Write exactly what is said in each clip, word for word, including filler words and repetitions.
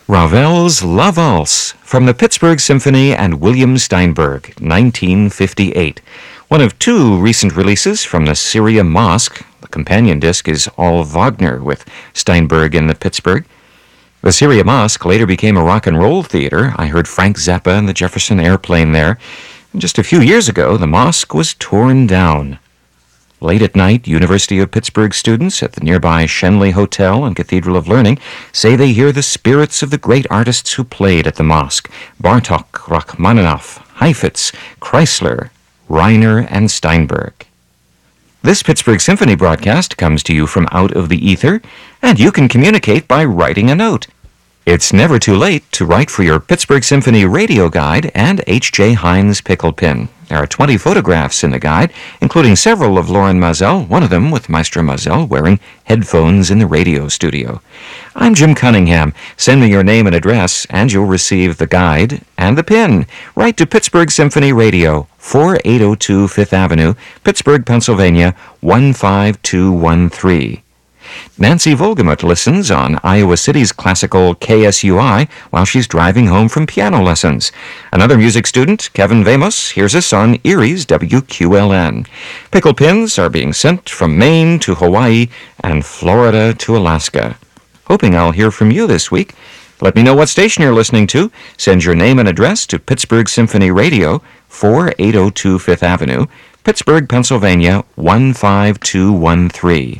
Ravel's La Valse from the Pittsburgh Symphony and William Steinberg, nineteen fifty-eight. One of two recent releases from the Syria Mosque. The companion disc is all Wagner with Steinberg in the Pittsburgh. The Syria Mosque later became a rock and roll theater. I heard Frank Zappa and the Jefferson Airplane there. And just a few years ago, the mosque was torn down. Late at night, University of Pittsburgh students at the nearby Shenley Hotel and Cathedral of Learning say they hear the spirits of the great artists who played at the mosque: Bartok, Rachmaninoff, Heifetz, Kreisler, Reiner, and Steinberg. This Pittsburgh Symphony broadcast comes to you from out of the ether, and you can communicate by writing a note. It's never too late to write for your Pittsburgh Symphony radio guide and H J Heinz pickle pin. There are twenty photographs in the guide, including several of Loren Mazel, one of them with Maestro Mazel wearing headphones in the radio studio. I'm Jim Cunningham. Send me your name and address, and you'll receive the guide and the pin. Write to Pittsburgh Symphony Radio, forty-eight oh two Fifth Avenue, Pittsburgh, Pennsylvania, one five two one three. Nancy Volgemuth listens on Iowa City's classical K S U I while she's driving home from piano lessons. Another music student, Kevin Vamos, hears us on Erie's W Q L N. Pickle pins are being sent from Maine to Hawaii and Florida to Alaska. Hoping I'll hear from you this week. Let me know what station you're listening to. Send your name and address to Pittsburgh Symphony Radio, forty-eight oh two Fifth Avenue, Pittsburgh, Pennsylvania, one five two one three.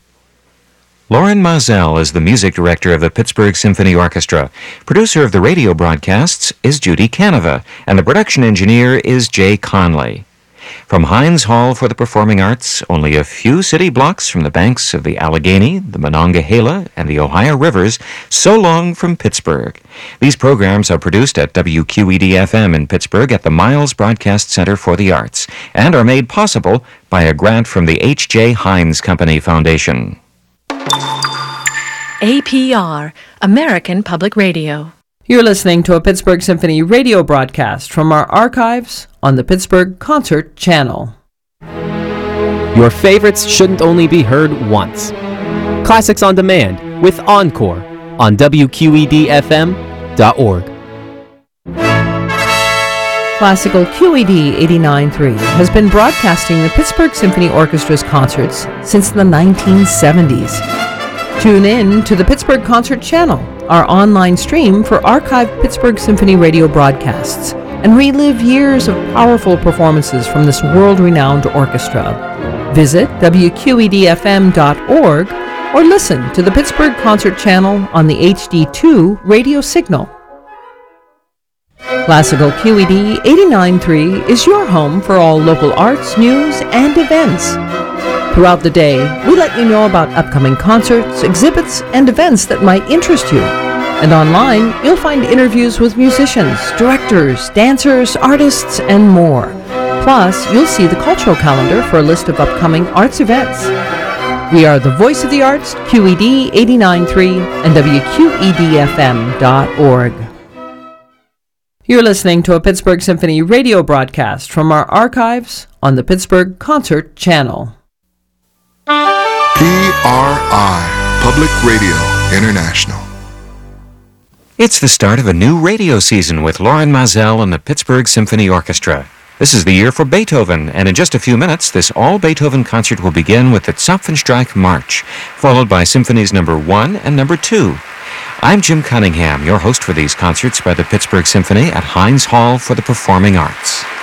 Loren Mazel is the music director of the Pittsburgh Symphony Orchestra. Producer of the radio broadcasts is Judy Canova, and the production engineer is Jay Conley. From Heinz Hall for the Performing Arts, only a few city blocks from the banks of the Allegheny, the Monongahela, and the Ohio Rivers, so long from Pittsburgh. These programs are produced at W Q E D F M in Pittsburgh at the Miles Broadcast Center for the Arts, and are made possible by a grant from the H J Heinz Company Foundation. A P R, American Public Radio. You're listening to a Pittsburgh Symphony radio broadcast from our archives on the Pittsburgh Concert Channel. Your favorites shouldn't only be heard once. Classics on Demand with Encore on W Q E D F M dot org. Classical Q E D eighty-nine point three has been broadcasting the Pittsburgh Symphony Orchestra's concerts since the nineteen seventies. Tune in to the Pittsburgh Concert Channel, our online stream for archived Pittsburgh Symphony radio broadcasts, and relive years of powerful performances from this world-renowned orchestra. Visit W Q E D F M dot org or listen to the Pittsburgh Concert Channel on the H D two radio signal. Classical Q E D eighty-nine point three is your home for all local arts, news, and events. Throughout the day, we let you know about upcoming concerts, exhibits, and events that might interest you. And online, you'll find interviews with musicians, directors, dancers, artists, and more. Plus, you'll see the cultural calendar for a list of upcoming arts events. We are the voice of the arts, Q E D eighty-nine point three and W Q E D F M dot org. You're listening to a Pittsburgh Symphony radio broadcast from our archives on the Pittsburgh Concert Channel. P R I, Public Radio International. It's the start of a new radio season with Loren Mazel and the Pittsburgh Symphony Orchestra. This is the year for Beethoven, and in just a few minutes, this all-Beethoven concert will begin with the Zapfenstreich March, followed by symphonies number one and number two. I'm Jim Cunningham, your host for these concerts by the Pittsburgh Symphony at Heinz Hall for the Performing Arts.